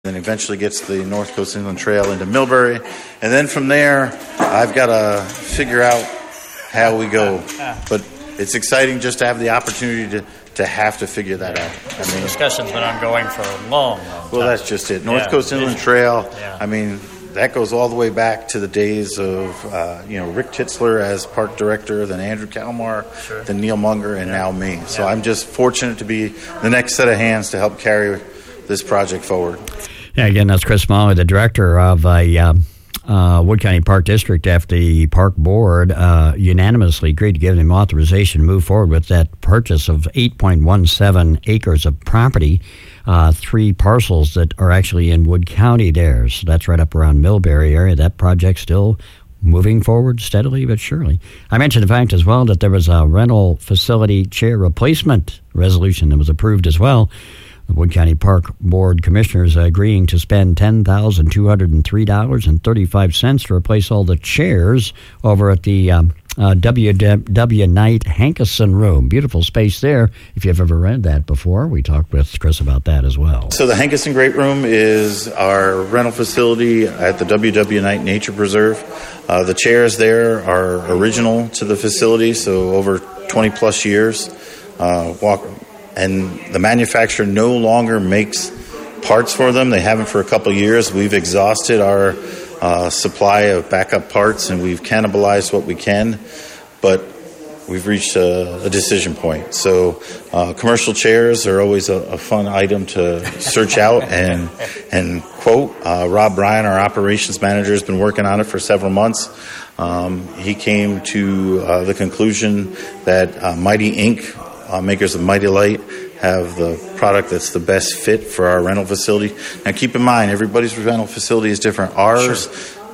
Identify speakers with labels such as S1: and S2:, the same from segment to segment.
S1: and eventually gets the North Coast Inland Trail into Millbury. And then from there, I've got to figure out how we go. But it's exciting just to have the opportunity to have to figure that out.
S2: I mean, discussion's been ongoing for a long time.
S1: Well, that's just it. North Coast Inland Trail, I mean, that goes all the way back to the days of, Rick Titzler as park director, then Andrew Kalmar, then Neil Munger, and now me. So I'm just fortunate to be the next set of hands to help carry this project forward.
S3: Yeah, again, that's Chris Smalley, the director of Wood County Park District, after the park board unanimously agreed to give him authorization to move forward with that purchase of 8.17 acres of property, 3 parcels that are actually in Wood County there. So that's right up around Millbury area. That project's still moving forward steadily but surely. I mentioned the fact as well that there was a rental facility chair replacement resolution that was approved as well. The Wood County Park Board Commissioners agreeing to spend $10,203.35 to replace all the chairs over at the W.W. Knight Hankeson Room. Beautiful space there. If you've ever read that before, we talked with Chris about that as well.
S1: So the Hankeson Great Room is our rental facility at the W.W. Knight Nature Preserve. The chairs there are original to the facility, so over 20-plus years. And the manufacturer no longer makes parts for them. They haven't for a couple years. We've exhausted our supply of backup parts, and we've cannibalized what we can, but we've reached a decision point. So commercial chairs are always a fun item to search out and quote. Rob Bryan, our operations manager, has been working on it for several months. He came to the conclusion that Mighty Inc., makers of Mighty Light, have the product that's the best fit for our rental facility. Now, keep in mind, everybody's rental facility is different. Ours,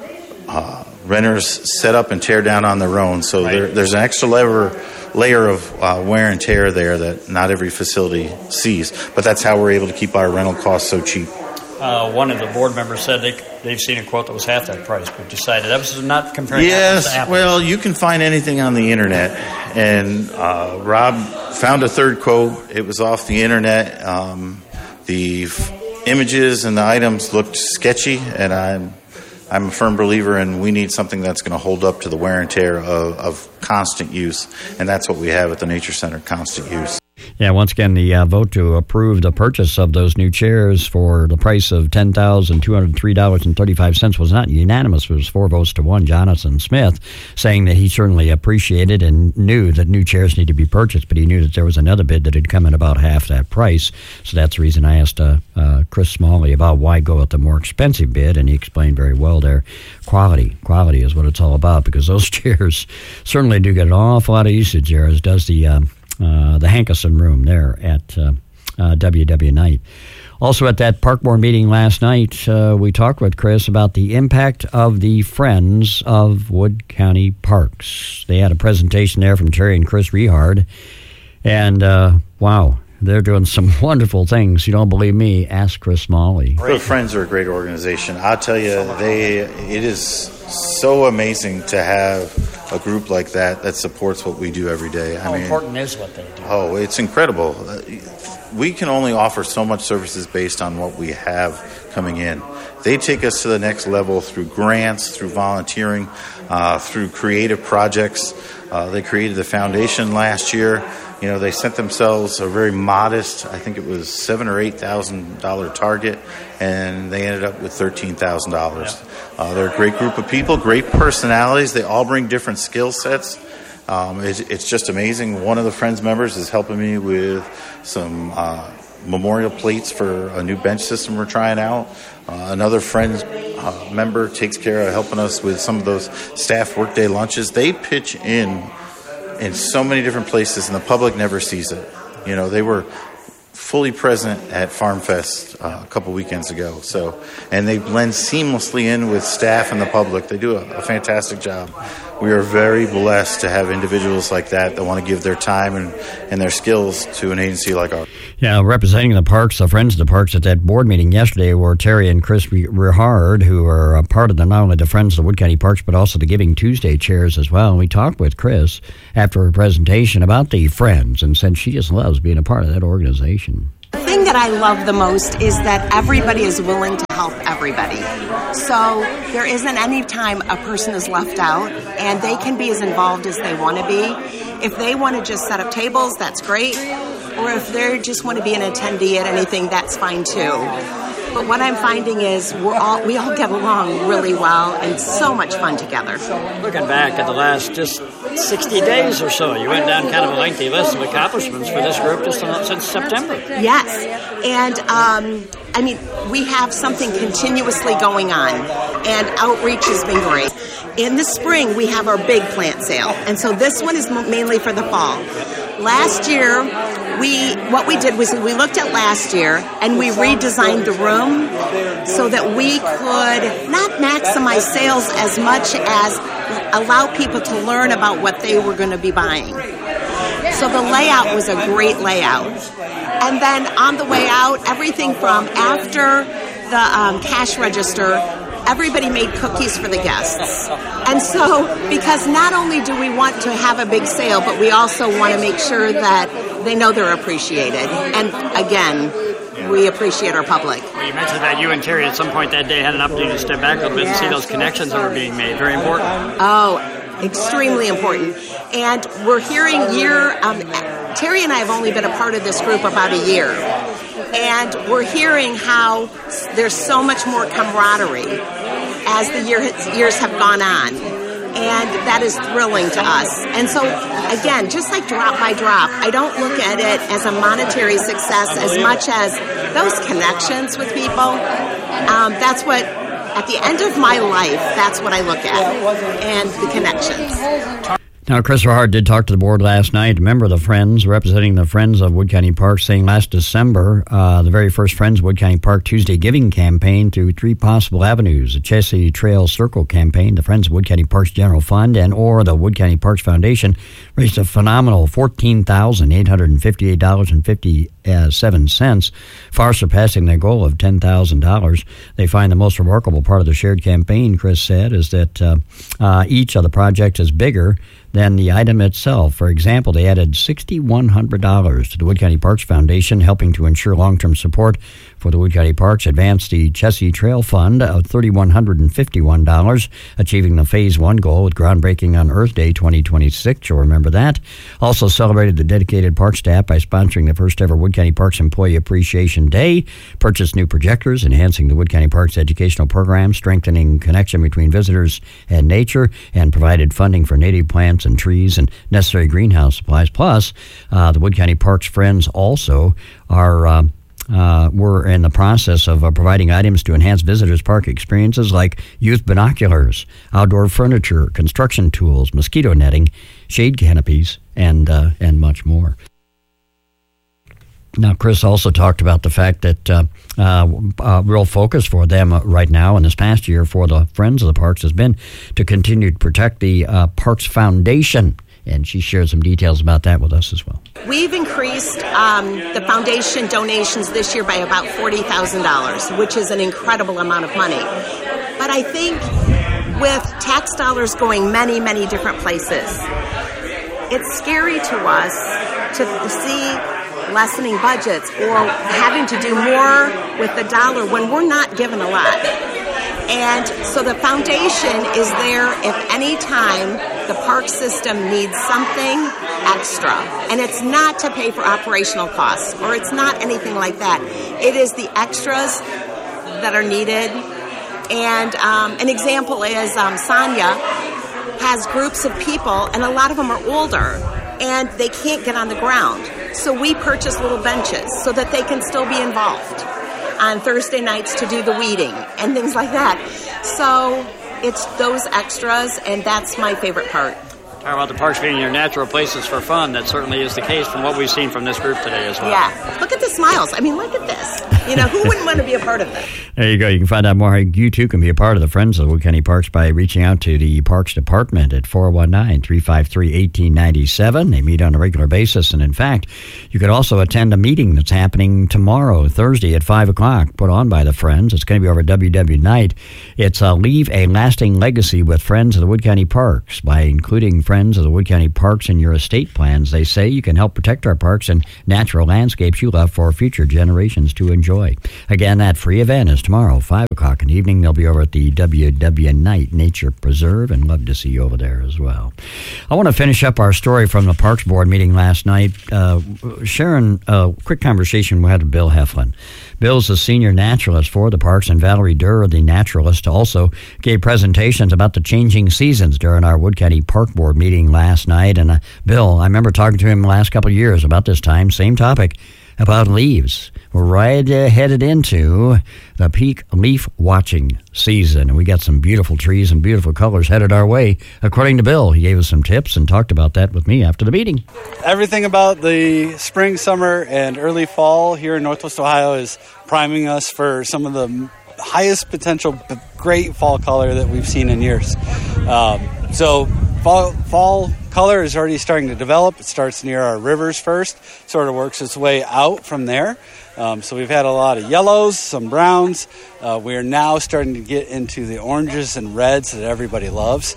S1: renters set up and tear down on their own, so there's an extra layer of wear and tear there that not every facility sees. But that's how we're able to keep our rental costs so cheap.
S2: One of the board members said they've seen a quote that was half that price, but decided that was not comparing apples to apples.
S1: Well, you can find anything on the internet, and Rob found a third quote. It was off the internet. The images and the items looked sketchy, and I'm a firm believer in we need something that's going to hold up to the wear and tear of constant use, and that's what we have at the Nature Center, constant use.
S3: Yeah, once again, the vote to approve the purchase of those new chairs for the price of $10,203.35 was not unanimous. It was 4 votes to 1. Jonathan Smith saying that he certainly appreciated and knew that new chairs need to be purchased, but he knew that there was another bid that had come in about half that price. So that's the reason I asked Chris Smalley about why go with the more expensive bid, and he explained very well there. Quality is what it's all about, because those chairs certainly do get an awful lot of usage there, as does the Hankeson Room there at W.W. Knight. Also at that park board meeting last night, we talked with Chris about the impact of the Friends of Wood County Parks. They had a presentation there from Terry and Chris Rehard, and wow, they're doing some wonderful things. You don't believe me? Ask Chris Smalley.
S1: The Friends are a great organization. I'll tell you, it is so amazing to have a group like that supports what we do every day.
S2: How important is what they do?
S1: Oh, it's incredible. We can only offer so much services based on what we have coming in. They take us to the next level through grants, through volunteering, through creative projects. They created the foundation last year. You know, they set themselves a very modest, I think it was $7,000 or $8,000 target, and they ended up with $13,000. They're a great group of people, great personalities. They all bring different skill sets. It's just amazing. One of the Friends members is helping me with some memorial plates for a new bench system we're trying out. Another Friends member takes care of helping us with some of those staff workday lunches. They pitch in so many different places, and the public never sees it. You know, they were fully present at Farm Fest a couple weekends ago. And they blend seamlessly in with staff and the public. They do a fantastic job. We are very blessed to have individuals like that want to give their time and their skills to an agency like ours.
S3: Yeah, representing the parks, the Friends of the Parks at that board meeting yesterday were Terry and Chris Rehard, who are a part of not only the Friends of the Wood County Parks, but also the Giving Tuesday chairs as well. And we talked with Chris after her presentation about the Friends and said she just loves being a part of that organization.
S4: The thing that I love the most is that everybody is willing to help everybody. So there isn't any time a person is left out, and they can be as involved as they want to be. If they want to just set up tables, that's great. Or if they just want to be an attendee at anything, that's fine too. But what I'm finding is we all get along really well and so much fun together.
S2: Looking back at the last just 60 days or so, you went down kind of a lengthy list of accomplishments for this group just since September.
S4: Yes. And, we have something continuously going on, and outreach has been great. In the spring, we have our big plant sale, and so this one is mainly for the fall. Last year, what we did was we looked at last year and we redesigned the room so that we could not maximize sales as much as allow people to learn about what they were going to be buying. So the layout was a great layout. And then on the way out, everything from after the cash register, everybody made cookies for the guests. And so, because not only do we want to have a big sale, but we also want to make sure that they know they're appreciated. And again, we appreciate our public.
S2: Well, you mentioned that you and Terry at some point that day had an opportunity to step back a little bit and see those connections that were being made. Very important.
S4: Oh, extremely important. And we're hearing Terry and I have only been a part of this group about a year. And we're hearing how there's so much more camaraderie as the years have gone on. And that is thrilling to us. And so, again, just like drop by drop, I don't look at it as a monetary success as much as those connections with people. That's what, at the end of my life, that's what I look at, and the connections.
S3: Now, Christopher Hart did talk to the board last night. A member of the Friends, representing the Friends of Wood County Park, saying last December, the very first Friends of Wood County Park Tuesday Giving campaign through three possible avenues: the Chessie Trail Circle campaign, the Friends of Wood County Parks General Fund, or the Wood County Parks Foundation, raised a phenomenal $14,858.57, far surpassing their goal of $10,000. They find the most remarkable part of the shared campaign, Chris said, is that each of the projects is bigger than the item itself. For example, they added $6,100 to the Wood County Parks Foundation, helping to ensure long-term support for the Wood County Parks, advanced the Chessie Trail Fund of $3,151, achieving the Phase 1 goal with groundbreaking on Earth Day 2026. You'll remember that. Also celebrated the dedicated park staff by sponsoring the first ever Wood County Parks Employee Appreciation Day, purchased new projectors, enhancing the Wood County Parks educational program, strengthening connection between visitors and nature, and provided funding for native plants and trees and necessary greenhouse supplies. Plus, the Wood County Parks Friends also were in the process of providing items to enhance visitors' park experiences like youth binoculars, outdoor furniture, construction tools, mosquito netting, shade canopies, and much more. Now, Chris also talked about the fact that real focus for them right now and this past year for the Friends of the Parks has been to continue to protect the Parks Foundation. And she shared some details about that with us as well.
S4: We've increased the foundation donations this year by about $40,000, which is an incredible amount of money. But I think with tax dollars going many, many different places, it's scary to us to see lessening budgets or having to do more with the dollar when we're not given a lot. And so the foundation is there if any time the park system needs something extra. And it's not to pay for operational costs, or it's not anything like that. It is the extras that are needed. And an example is Sonia has groups of people, and a lot of them are older, and they can't get on the ground. So we purchase little benches so that they can still be involved on Thursday nights to do the weeding and things like that. So it's those extras, and that's my favorite part.
S2: Talk about the parks being your natural places for fun. That certainly is the case from what we've seen from this group today as well.
S4: Yeah. Look at the smiles. I mean, look at this. Who wouldn't want to be a part of that?
S3: There you go. You can find out more how you too can be a part of the Friends of the Wood County Parks by reaching out to the Parks Department at 419-353-1897. They meet on a regular basis. And in fact, you could also attend a meeting that's happening tomorrow, Thursday at 5 o'clock, put on by the Friends. It's going to be over at WW Night. It's Leave a Lasting Legacy with Friends of the Wood County Parks. By including Friends of the Wood County Parks in your estate plans, they say you can help protect our parks and natural landscapes you love for future generations to enjoy. Again, that free event is tomorrow, 5 o'clock in the evening. They'll be over at the WW Night Nature Preserve, and love to see you over there as well. I want to finish up our story from the Parks Board meeting last night. Sharon, a quick conversation we had with Bill Heflin. Bill's the senior naturalist for the parks, and Valerie Durr, the naturalist, also gave presentations about the changing seasons during our Wood County Park Board meeting last night. And Bill, I remember talking to him the last couple of years about this time, same topic, about leaves. We're right headed into the peak leaf watching season, and we got some beautiful trees and beautiful colors headed our way, according to Bill. He gave us some tips and talked about that with me after the meeting.
S5: Everything about the spring, summer, and early fall here in Northwest Ohio is priming us for some of the highest potential great fall color that we've seen in years. So fall color is already starting to develop. It starts near our rivers first, sort of works its way out from there. So we've had a lot of yellows, some browns. We are now starting to get into the oranges and reds that everybody loves.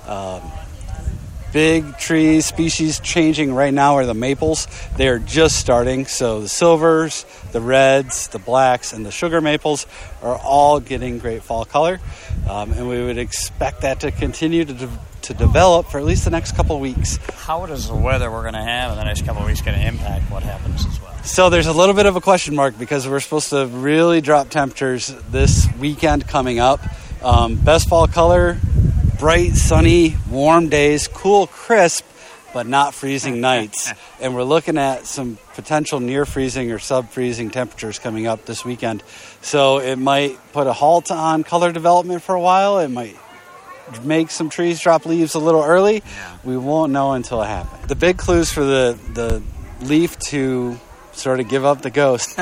S5: Big trees, species changing right now are the maples. They are just starting. So the silvers, the reds, the blacks, and the sugar maples are all getting great fall color. And we would expect that to continue to develop for at least the next couple of weeks.
S2: How does the weather we're going to have in the next couple of weeks going to impact what happens as well?
S5: So there's a little bit of a question mark because we're supposed to really drop temperatures this weekend coming up. Best fall color, bright, sunny, warm days, cool, crisp, but not freezing nights. And we're looking at some potential near freezing or sub-freezing temperatures coming up this weekend. So it might put a halt on color development for a while. It might make some trees drop leaves a little early. We won't know until it happens. The big clues for the leaf to sort of give up the ghost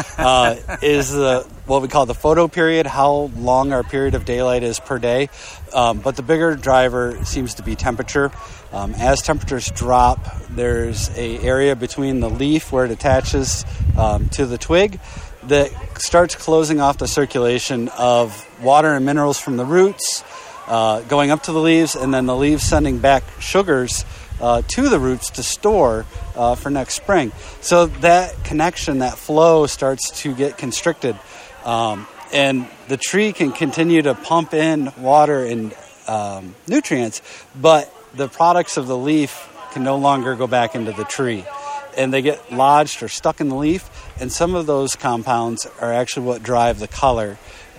S5: is what we call the photo period, how long our period of daylight is per day. But the bigger driver seems to be temperature. As temperatures drop, there's an area between the leaf where it attaches to the twig that starts closing off the circulation of water and minerals from the roots, going up to the leaves, and then the leaves sending back sugars to the roots to store for next spring. So that connection, that flow starts to get constricted. And the tree can continue to pump in water and nutrients, but the products of the leaf can no longer go back into the tree. And they get lodged or stuck in the leaf, and some of those compounds are actually what drive the color.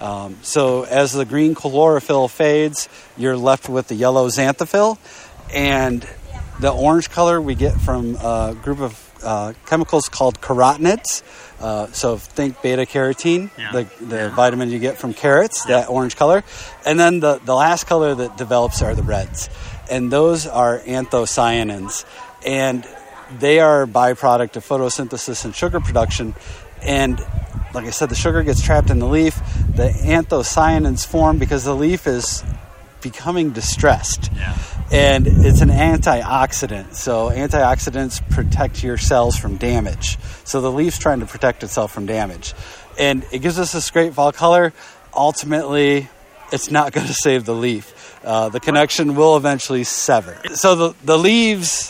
S5: So as the green chlorophyll fades, you're left with the yellow xanthophyll, and the orange color we get from a group of chemicals called carotenoids. So think beta-carotene, the vitamin you get from carrots, that orange color. And then the last color that develops are the reds. And those are anthocyanins. And they are a byproduct of photosynthesis and sugar production. And like I said, the sugar gets trapped in the leaf. The anthocyanins form because the leaf is becoming distressed. And it's an antioxidant. So antioxidants protect your cells from damage. So the leaf's trying to protect itself from damage. And it gives us this great fall color. Ultimately, it's not going to save the leaf. The connection will eventually sever. So the leaves,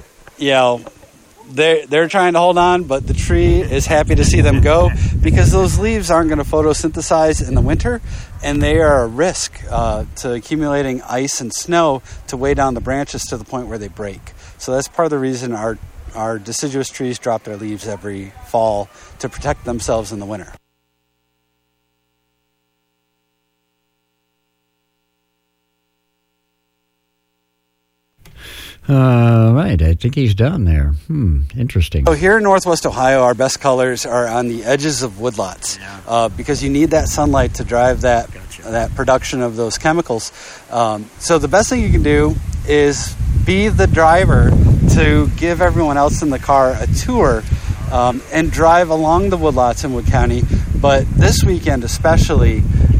S5: they're trying to hold on, but the tree is happy to see them go because those leaves aren't going to photosynthesize in the winter, and they are a risk to accumulating ice and snow to weigh down the branches to the point where they break. So that's part of the reason our deciduous trees drop their leaves every fall to protect themselves in the winter.
S3: Right, I think he's done there. Interesting.
S5: So here in Northwest Ohio, our best colors are on the edges of woodlots because you need that sunlight to drive that production of those chemicals. So the best thing you can do is be the driver to give everyone else in the car a tour and drive along the woodlots in Wood County But this weekend especially,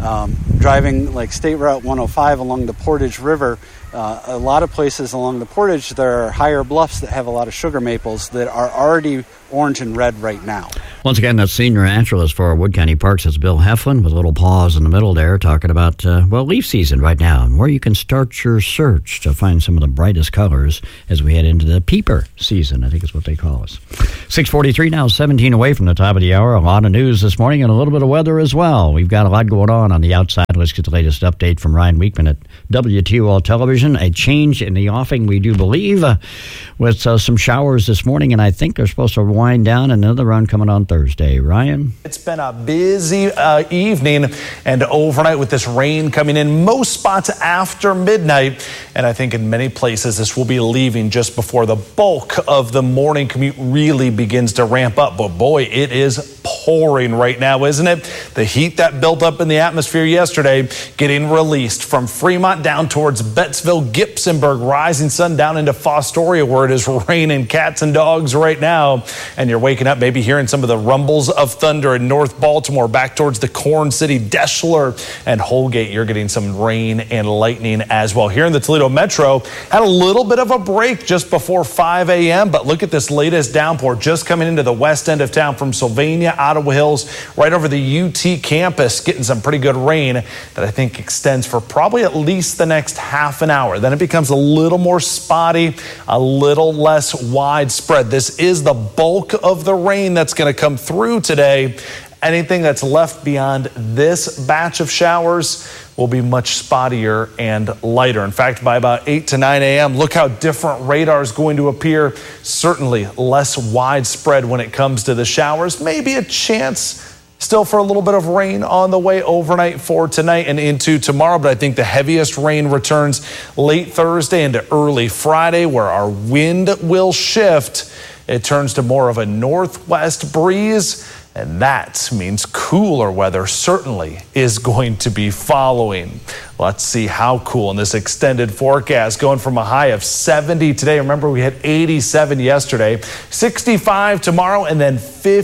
S5: driving like State Route 105 along the Portage River, a lot of places along the Portage, there are higher bluffs that have a lot of sugar maples that are already orange and red right now.
S3: Once again, that's senior naturalist for Wood County Parks. That's Bill Heflin with a little pause in the middle there, talking about, leaf season right now and where you can start your search to find some of the brightest colors as we head into the peeper season, I think is what they call us. 6:43 now, 17 away from the top of the hour. A lot of news this morning and a little bit of weather as well. We've got a lot going on the outside. Let's get the latest update from Ryan Weekman at WTOL Television. A change in the offing, we do believe, with some showers this morning, and I think they're supposed to wind down. Another run coming on Thursday. Ryan?
S6: It's been a busy evening and overnight with this rain coming in most spots after midnight, and I think in many places this will be leaving just before the bulk of the morning commute really begins to ramp up. But boy, it is pouring right now, isn't it? The heat that built up in the atmosphere yesterday getting released from Fremont down towards Bettsville, Gibsonburg, rising sun down into Fostoria, where it is raining cats and dogs right now. And you're waking up maybe hearing some of the rumbles of thunder in North Baltimore, back towards the Corn City, Deschler, and Holgate. You're getting some rain and lightning as well. Here in the Toledo Metro, had a little bit of a break just before 5 a.m., but look at this latest downpour just coming into the west end of town from Sylvania, Ottawa Hills, right over the UT campus, getting some pretty good rain that I think extends for probably at least the next half an hour. Then it becomes a little more spotty, a little less widespread. This is the bulk of the rain that's going to come through today. Anything that's left beyond this batch of showers will be much spottier and lighter. In fact, by about 8 to 9 a.m., look how different radar is going to appear. Certainly less widespread when it comes to the showers. Maybe a chance still for a little bit of rain on the way overnight for tonight and into tomorrow, but I think the heaviest rain returns late Thursday into early Friday, where our wind will shift. It turns to more of a northwest breeze, and that means cooler weather certainly is going to be following. Let's see how cool in this extended forecast, going from a high of 70 today. Remember, we had 87 yesterday, 65 tomorrow, and then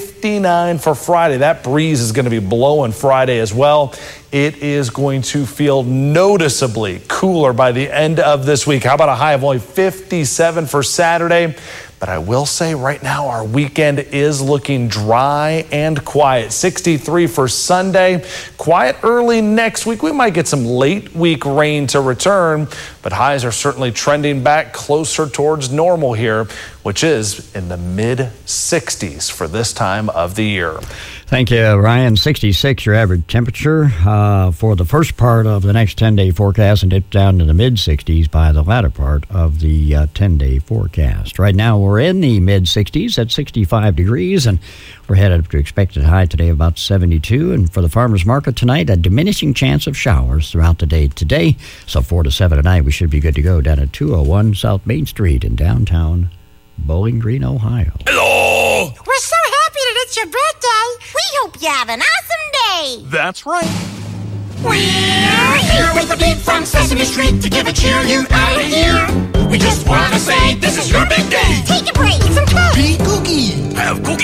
S6: 59 for Friday. That breeze is going to be blowing Friday as well. It is going to feel noticeably cooler by the end of this week. How about a high of only 57 for Saturday? But I will say right now our weekend is looking dry and quiet. 63 for Sunday. Quiet early next week. We might get some late week rain to return, but highs are certainly trending back closer towards normal here, which is in the mid-60s for this time of the year.
S3: Thank you, Ryan. 66, your average temperature for the first part of the next 10-day forecast, and dip down to the mid-60s by the latter part of the 10-day forecast. Right now, we're in the mid-60s at 65 degrees, and we're headed up to expected high today of about 72. And for the farmers market tonight, a diminishing chance of showers throughout the day today. So 4 to 7 tonight, we should be good to go down at 201 South Main Street in downtown Bowling Green, Ohio.
S7: Hello!
S8: We're so happy that it's your birthday. We hope you have an awesome day.
S7: That's right.
S9: We're here with a beat from Sesame Street to give a cheer you out of here. We just want to say this is your big day.
S8: Take a break, some coke.
S9: Be kooky. Have cookies.